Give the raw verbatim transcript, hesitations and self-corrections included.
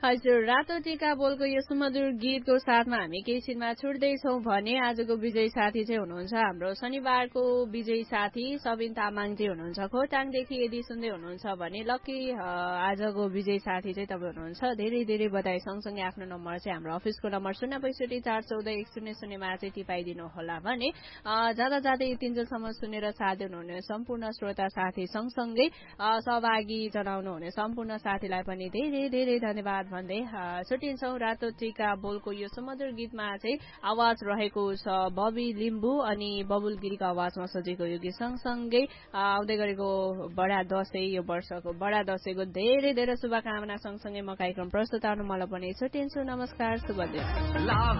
हजुर, रातो टीका बोलको यो सुमधुर गीतको साथमा हामी केही छिनमा छुट्दैछौँ भने आजको विजयी साथी चाहिँ हुनुहुन्छ हाम्रो शनिबारको विजयी साथी सबिन तामाङजी हुनुहुन्छ खोटाङदेखि। यदि सुन्दै हुनुहुन्छ भने लकी आजको विजयी साथी चाहिँ तपाईँ हुनुहुन्छ। धेरै धेरै बधाई। सँगसँगै आफ्नो नम्बर चाहिँ हाम्रो अफिसको नम्बर शून्य पैँसठी चार चौध एक शून्य शून्यमा चाहिँ टिपाइदिनु होला भने जाँदा जाँदै तिनजेलसम्म सुनेर साथ दिनुहुने सम्पूर्ण श्रोता साथी सँगसँगै सहभागी जनाउनु हुने सम्पूर्ण साथीलाई पनि धेरै धेरै धन्यवाद भन्दै छुट्टिन्छौँ। रातो टीका बोलको यो सुमधुर गीतमा चाहिँ आवाज रहेको छ बबी लिम्बू अनि बबुल गिरीको आवाजमा सजेको यो गीत सँगसँगै आउँदै गरेको बडा दशैं, यो वर्षको बडा दशैंको धेरै धेरै शुभकामना सँगसँगै म कार्यक्रम प्रस्तुत आउनु मलाई पनि छुट्टिन्छु। नमस्कार, शुभ दिन।